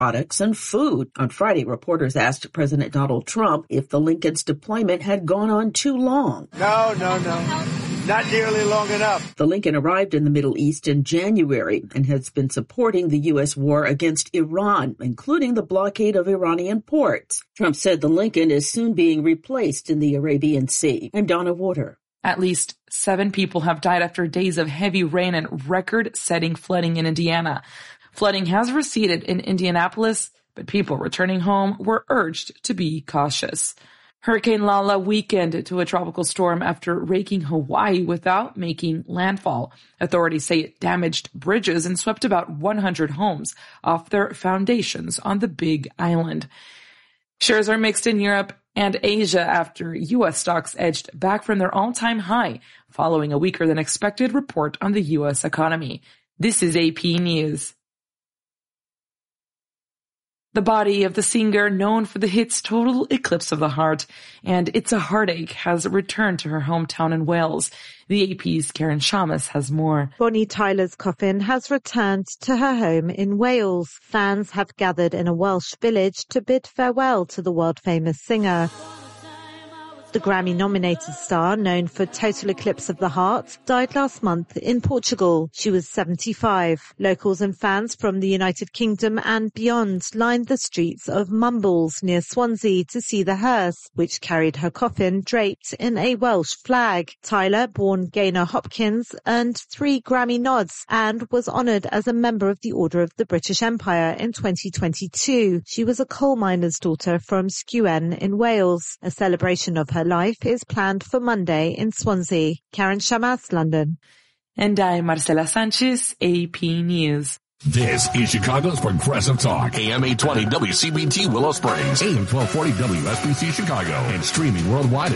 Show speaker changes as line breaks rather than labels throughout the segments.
products and food. On Friday, reporters asked President Donald Trump if the Lincoln's deployment had gone on too long.
No. Not nearly long enough.
The Lincoln arrived in the Middle East in January and has been supporting the U.S. war against Iran, including the blockade of Iranian ports. Trump said the Lincoln is soon being replaced in the Arabian Sea. I'm Donna Water.
At least 7 people have died after days of heavy rain and record-setting flooding in Indiana. Flooding has receded in Indianapolis, but people returning home were urged to be cautious. Hurricane Lala weakened to a tropical storm after raking Hawaii without making landfall. Authorities say it damaged bridges and swept about 100 homes off their foundations on the Big Island. Shares are mixed in Europe and Asia after U.S. stocks edged back from their all-time high following a weaker than expected report on the U.S. economy. This is AP News. The body of the singer known for the hits Total Eclipse of the Heart and It's a Heartache has returned to her hometown in Wales. The AP's Karen Shamas has more.
Bonnie Tyler's coffin has returned to her home in Wales. Fans have gathered in a Welsh village to bid farewell to the world-famous singer. The Grammy-nominated star, known for Total Eclipse of the Heart, died last month in Portugal. She was 75. Locals and fans from the United Kingdom and beyond lined the streets of Mumbles near Swansea to see the hearse, which carried her coffin draped in a Welsh flag. Tyler, born Gaynor Hopkins, earned 3 Grammy nods and was honoured as a member of the Order of the British Empire in 2022. She was a coal miner's daughter from Skewen in Wales. A celebration of her life is planned for Monday in Swansea. Karen Shamas, London.
And I'm Marcela Sanchez, AP News.
This is Chicago's Progressive Talk. AM 820 WCPT Willow Springs. AM 1240 WSBC Chicago. And streaming worldwide at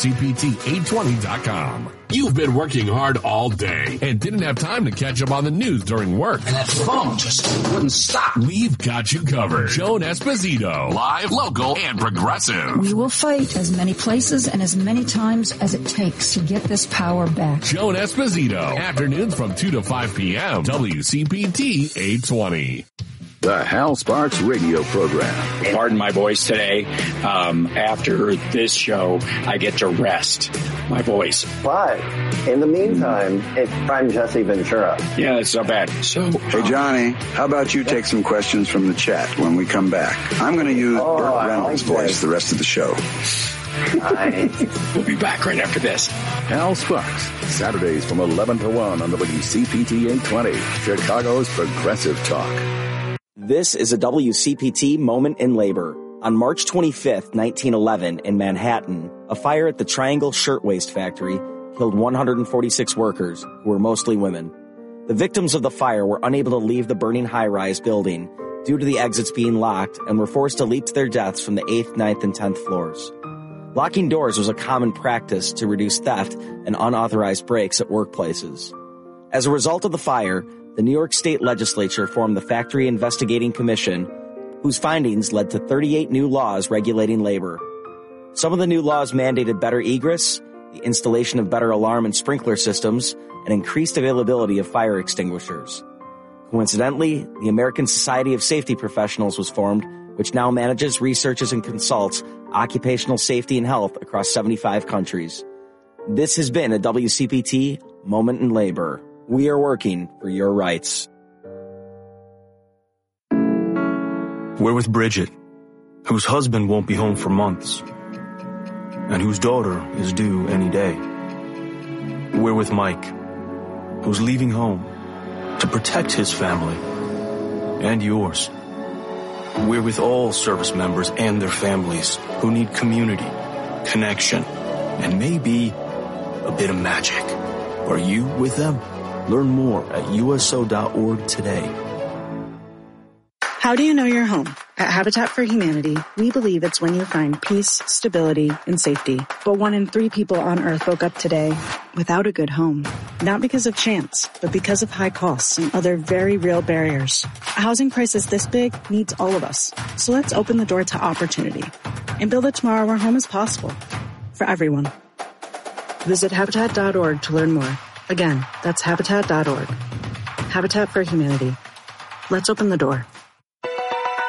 WCPT820.com. You've been working hard all day and didn't have time to catch up on the news during work.
And that phone just wouldn't stop.
We've got you covered. Joan Esposito. Live, local, and progressive.
We will fight as many places and as many times as it takes to get this power back.
Joan Esposito. Afternoons from 2 to 5 p.m. WCPT 820.
The Hal Sparks radio program.
Pardon my voice today. After this show, I get to rest my voice.
But in the meantime, I'm Jesse Ventura.
Yeah, it's not bad. So,
hey, Johnny, how about you take some questions from the chat when we come back? I'm going to use Burt Reynolds' voice the rest of the show.
We'll be back right after this.
Hal Sparks, Saturdays from 11 to 1 on WCPT 820, Chicago's Progressive Talk.
This is a WCPT Moment in Labor. On March 25th, 1911, in Manhattan, a fire at the Triangle Shirtwaist Factory killed 146 workers, who were mostly women. The victims of the fire were unable to leave the burning high-rise building due to the exits being locked and were forced to leap to their deaths from the 8th, 9th, and 10th floors. Locking doors was a common practice to reduce theft and unauthorized breaks at workplaces. As a result of the fire, the New York State Legislature formed the Factory Investigating Commission, whose findings led to 38 new laws regulating labor. Some of the new laws mandated better egress, the installation of better alarm and sprinkler systems, and increased availability of fire extinguishers. Coincidentally, the American Society of Safety Professionals was formed, which now manages, researches, and consults occupational safety and health across 75 countries. This has been a WCPT Moment in Labor. We are working for your rights.
We're with Bridget, whose husband won't be home for months, and whose daughter is due any day. We're with Mike, who's leaving home to protect his family and yours. We're with all service members and their families who need community, connection, and maybe a bit of magic. Are you with them? Learn more at USO.org today.
How do you know you're home? At Habitat for Humanity, we believe it's when you find peace, stability, and safety. But 1 in 3 people on Earth woke up today without a good home. Not because of chance, but because of high costs and other very real barriers. A housing crisis this big needs all of us. So let's open the door to opportunity and build a tomorrow where home is possible for everyone. Visit Habitat.org to learn more. Again, that's Habitat.org. Habitat for Humanity. Let's open the door.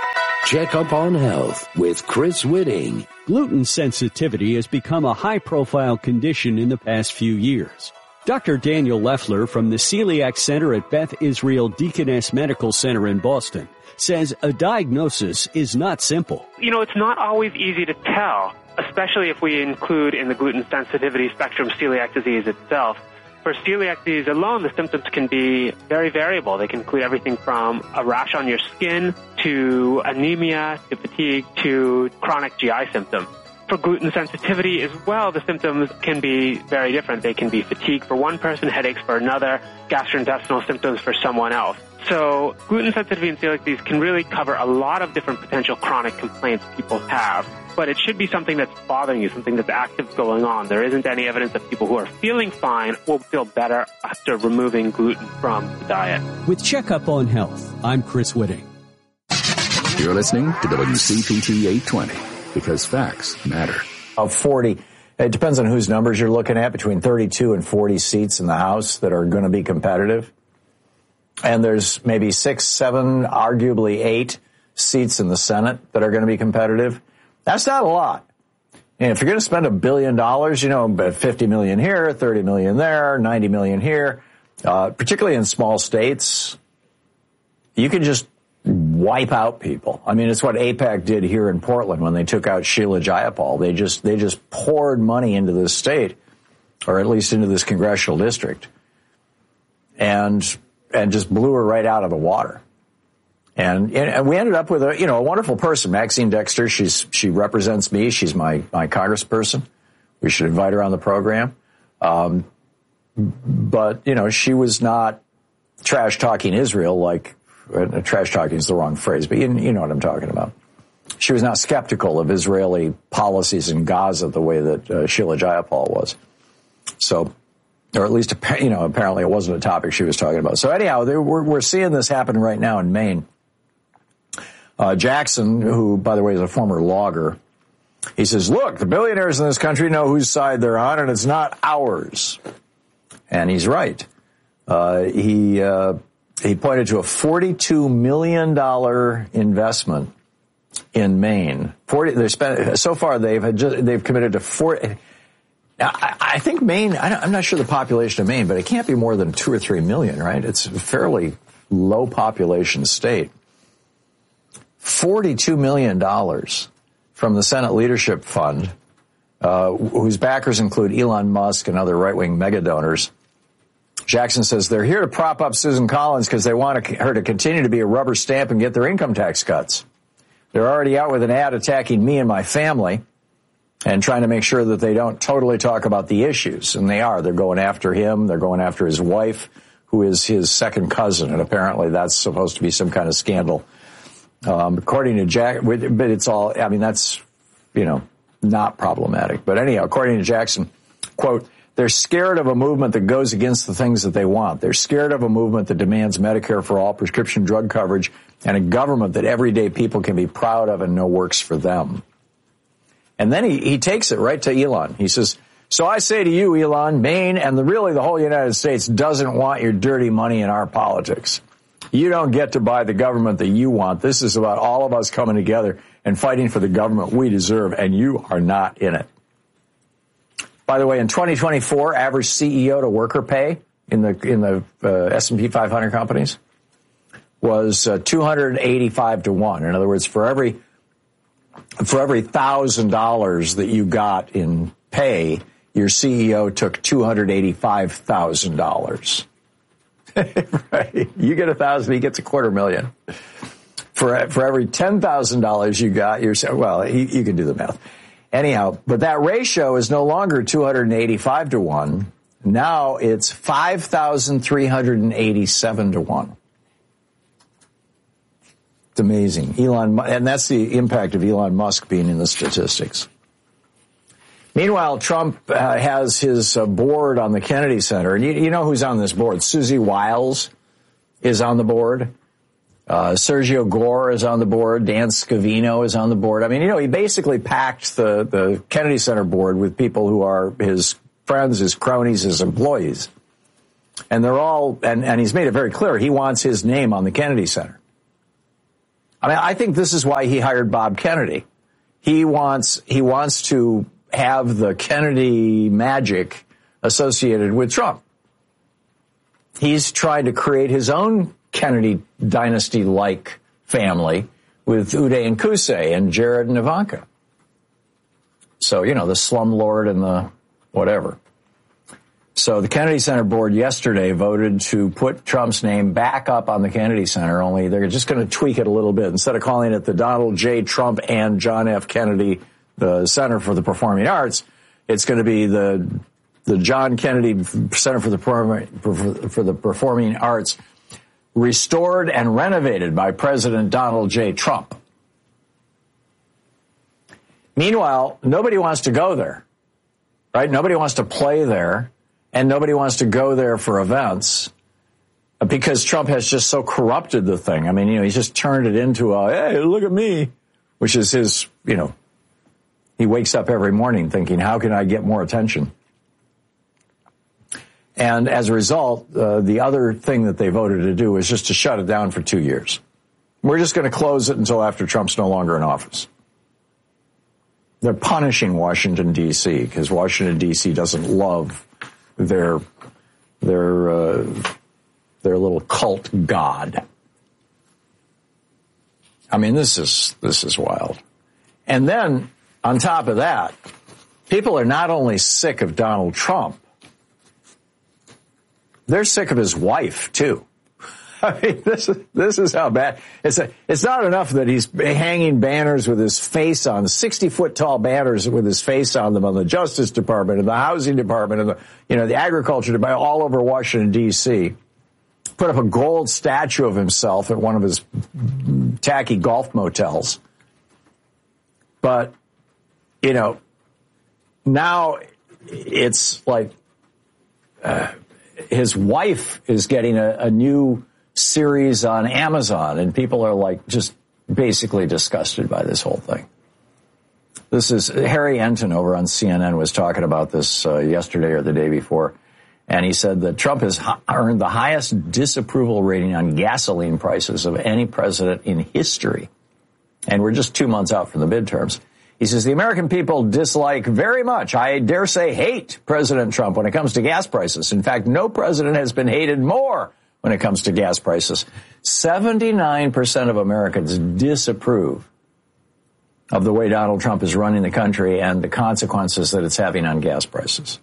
Check Up on Health with Chris Whitting.
Gluten sensitivity has become a high-profile condition in the past few years. Dr. Daniel Leffler from the Celiac Center at Beth Israel Deaconess Medical Center in Boston says a diagnosis is not simple.
It's not always easy to tell, especially if we include in the gluten sensitivity spectrum celiac disease itself. For celiac disease alone, the symptoms can be very variable. They can include everything from a rash on your skin to anemia to fatigue to chronic GI symptoms. For gluten sensitivity as well, the symptoms can be very different. They can be fatigue for one person, headaches for another, gastrointestinal symptoms for someone else. So gluten sensitivity and celiac disease can really cover a lot of different potential chronic complaints people have. But it should be something that's bothering you, something that's active going on. There isn't any evidence that people who are feeling fine will feel better after removing gluten from the diet.
With Checkup on Health, I'm Chris Whitting.
You're listening to WCPT 820 because facts matter.
Of 40, it depends on whose numbers you're looking at, between 32 and 40 seats in the House that are going to be competitive. And there's maybe 6, 7, arguably 8 seats in the Senate that are going to be competitive. That's not a lot. And if you're going to spend $1 billion, $50 million here, $30 million there, $90 million here, particularly in small states, you can just wipe out people. I mean, it's what AIPAC did here in Portland when they took out Sheila Jayapal. They just poured money into this state, or at least into this congressional district, and just blew her right out of the water. And we ended up with a wonderful person, Maxine Dexter. She represents me. She's my congressperson. We should invite her on the program. But she was not trash talking Israel like trash talking is the wrong phrase, but you know what I'm talking about. She was not skeptical of Israeli policies in Gaza the way that Sheila Jayapal was. So, or at least apparently it wasn't a topic she was talking about. So anyhow, we're seeing this happen right now in Maine. Jackson, who, by the way, is a former logger, he says, look, the billionaires in this country know whose side they're on, and it's not ours. And he's right. He pointed to a $42 million investment in Maine. So far, they've committed to 40. Now, I think Maine, I'm not sure the population of Maine, but it can't be more than 2 or 3 million, right? It's a fairly low population state. $42 million from the Senate Leadership Fund, whose backers include Elon Musk and other right-wing mega donors. Jackson says they're here to prop up Susan Collins because they want her to continue to be a rubber stamp and get their income tax cuts. They're already out with an ad attacking me and my family and trying to make sure that they don't totally talk about the issues. And they are. They're going after him. They're going after his wife, who is his second cousin. And apparently that's supposed to be some kind of scandal. According to Jack, but it's all, that's, not problematic. But anyhow, according to Jackson, quote, they're scared of a movement that goes against the things that they want. They're scared of a movement that demands Medicare for all, prescription drug coverage, and a government that everyday people can be proud of and know works for them. And then he takes it right to Elon. He says, so I say to you, Elon, Maine and really the whole United States doesn't want your dirty money in our politics. You don't get to buy the government that you want. This is about all of us coming together and fighting for the government we deserve, and you are not in it. By the way, in 2024, average CEO to worker pay in the S&P 500 companies was 285 to 1. In other words, for every $1,000 that you got in pay, your CEO took $285,000. Right. You get 1,000, he gets $250,000. For every $10,000 you got, you can do the math. Anyhow, but that ratio is no longer 285 to 1. Now it's 5,387 to 1. It's amazing. And that's the impact of Elon Musk being in the statistics. Meanwhile, Trump has his board on the Kennedy Center. And you know who's on this board? Susie Wiles is on the board. Sergio Gore is on the board. Dan Scavino is on the board. I mean, he basically packed the Kennedy Center board with people who are his friends, his cronies, his employees. And they're all, and he's made it very clear, he wants his name on the Kennedy Center. I mean, I think this is why he hired Bob Kennedy. He wants to have the Kennedy magic associated with Trump. He's trying to create his own Kennedy dynasty-like family with Uday and Qusay and Jared and Ivanka. So, the slumlord and the whatever. So the Kennedy Center board yesterday voted to put Trump's name back up on the Kennedy Center, only they're just going to tweak it a little bit. Instead of calling it the Donald J. Trump and John F. Kennedy, the Center for the Performing Arts, it's going to be the John Kennedy Center for the Performing Arts, restored and renovated by President Donald J. Trump. Meanwhile, nobody wants to go there, right? Nobody wants to play there, and nobody wants to go there for events because Trump has just so corrupted the thing. I mean, he's just turned it into a, hey, look at me, which is his, he wakes up every morning thinking, how can I get more attention? And as a result, the other thing that they voted to do is just to shut it down for 2 years. We're just going to close it until after Trump's no longer in office. They're punishing Washington, D.C., because Washington, D.C. doesn't love their little cult god. I mean, this is wild. And then, on top of that, people are not only sick of Donald Trump, they're sick of his wife, too. I mean, this is how bad. It's not enough that he's hanging banners with his face on, 60-foot-tall banners with his face on them on the Justice Department and the Housing Department and the Agriculture Department all over Washington, D.C. Put up a gold statue of himself at one of his tacky golf motels. But, now it's like his wife is getting a new series on Amazon, and people are like just basically disgusted by this whole thing. This is Harry Enton over on CNN was talking about this yesterday or the day before, and he said that Trump has earned the highest disapproval rating on gasoline prices of any president in history. And we're just 2 months out from the midterms. He says the American people dislike very much, I dare say hate, President Trump when it comes to gas prices. In fact, no president has been hated more when it comes to gas prices. 79% of Americans disapprove of the way Donald Trump is running the country and the consequences that it's having on gas prices.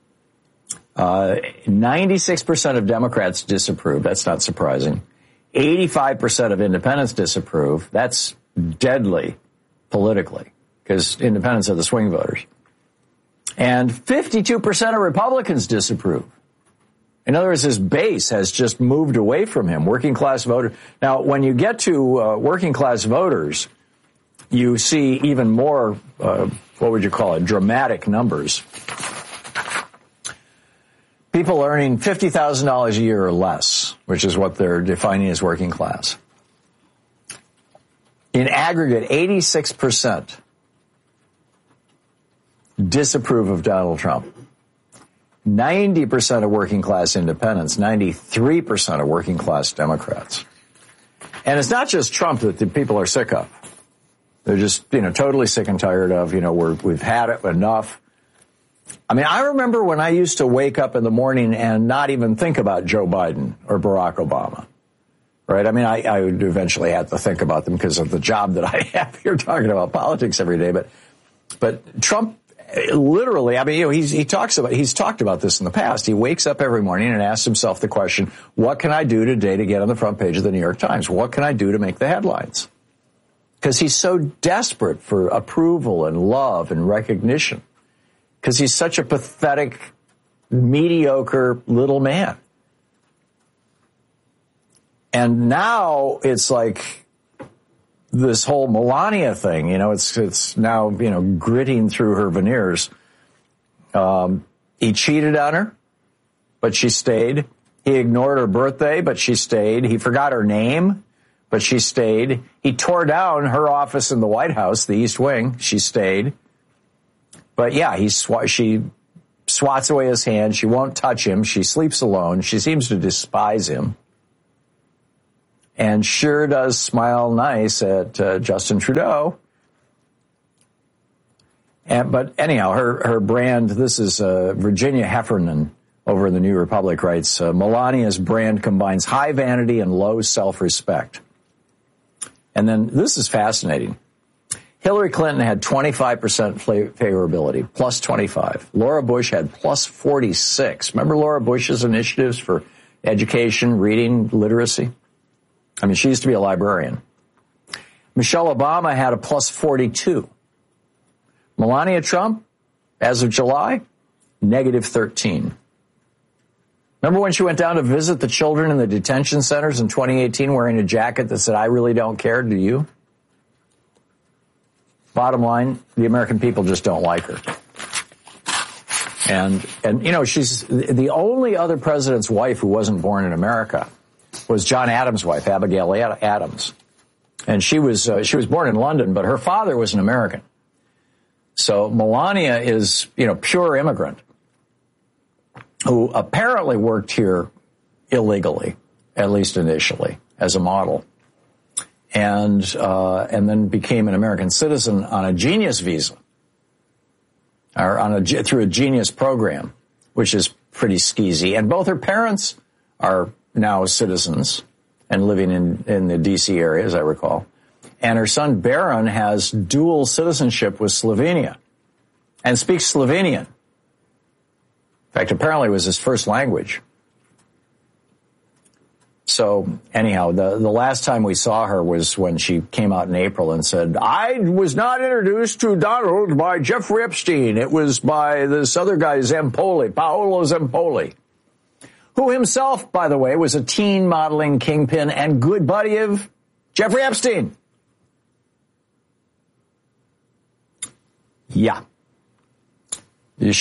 96% of Democrats disapprove. That's not surprising. 85% of independents disapprove. That's deadly politically because independents are the swing voters. And 52% of Republicans disapprove. In other words, his base has just moved away from him, working class voters. Now, when you get to working class voters, you see even more, what would you call it, dramatic numbers. People earning $50,000 a year or less, which is what they're defining as working class. In aggregate, 86% disapprove of Donald Trump. 90% of working class independents, 93% of working class Democrats. And it's not just Trump that the people are sick of. They're just, totally sick and tired of, we've had it enough. I mean, I remember when I used to wake up in the morning and not even think about Joe Biden or Barack Obama. Right? I mean, I would eventually have to think about them because of the job that I have here talking about politics every day. But Trump, literally, I mean, he's talked about this in the past. He wakes up every morning and asks himself the question, what can I do today to get on the front page of the New York Times? What can I do to make the headlines? Because he's so desperate for approval and love and recognition. Because he's such a pathetic, mediocre little man. And now it's like this whole Melania thing, it's now, gritting through her veneers. He cheated on her, but she stayed. He ignored her birthday, but she stayed. He forgot her name, but she stayed. He tore down her office in the White House, the East Wing. She stayed. But yeah, she swats away his hand. She won't touch him. She sleeps alone. She seems to despise him. and sure does smile nice at Justin Trudeau. But anyhow, her brand, this is Virginia Heffernan over in the New Republic writes, Melania's brand combines high vanity and low self-respect. And then this is fascinating. Hillary Clinton had 25% favorability, plus 25. Laura Bush had plus 46. Remember Laura Bush's initiatives for education, reading, literacy? I mean, she used to be a librarian. Michelle Obama had a plus 42. Melania Trump, as of July, negative 13. Remember when she went down to visit the children in the detention centers in 2018 wearing a jacket that said, I really don't care, do you? Bottom line, the American people just don't like her. And you know, she's the only other president's wife who wasn't born in America was John Adams' wife, Abigail Adams. And she was born in London, but her father was an American. So Melania is, you know, pure immigrant who apparently worked here illegally, at least initially, as a model, and then became an American citizen on a Genius visa, or through a Genius program, which is pretty skeezy. And both her parents are now citizens and living in the D.C. area, as I recall. And her son Baron has dual citizenship with Slovenia and speaks Slovenian. In fact, apparently it was his first language. So anyhow, the last time we saw her was when she came out in April and said, I was not introduced to Donald by Jeffrey Epstein. It was by this other guy, Paolo Zempoli, who himself, by the way, was a teen modeling kingpin and good buddy of Jeffrey Epstein. Yeah. This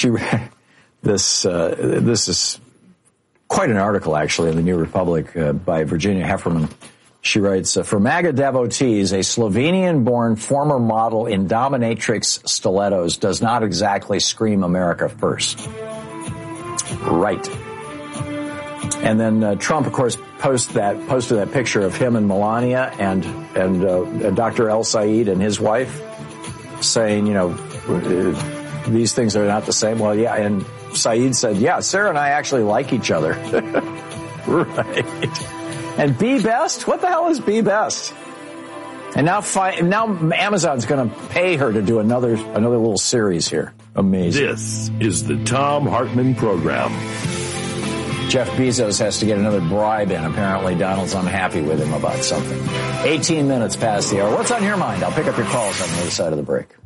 is quite an article, actually, in the New Republic by Virginia Heffernan. She writes, for MAGA devotees, a Slovenian-born former model in dominatrix stilettos does not exactly scream America first. Right. And then Trump, of course, posted that picture of him and Melania and Dr. El Sayed and his wife, saying, you know, these things are not the same. Well, yeah, and Saeed said, yeah, Sarah and I actually like each other. Right. And Be Best? What the hell is Be Best? And now Amazon's going to pay her to do another little series here. Amazing.
This is the Thom Hartmann Program.
Jeff Bezos has to get another bribe in. Apparently, Donald's unhappy with him about something. 18 minutes past the hour. What's on your mind? I'll pick up your calls on the other side of the break.